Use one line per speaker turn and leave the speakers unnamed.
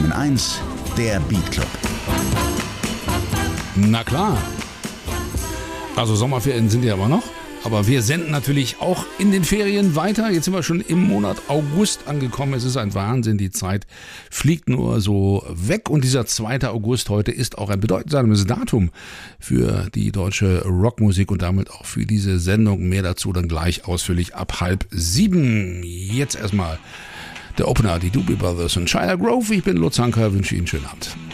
94.1, der Beat Club.
Na klar. Also Sommerferien sind ja aber noch. Aber wir senden natürlich auch in den Ferien weiter. Jetzt sind wir schon im Monat August angekommen. Es ist ein Wahnsinn. Die Zeit fliegt nur so weg. Und dieser 2. August heute ist auch ein bedeutsames Datum für die deutsche Rockmusik und damit auch für diese Sendung. Mehr dazu dann gleich ausführlich ab 6:30. Jetzt erstmal der Opener, die Doobie Brothers und China Grove. Ich bin Lutz Hanker, wünsche Ihnen einen schönen Abend.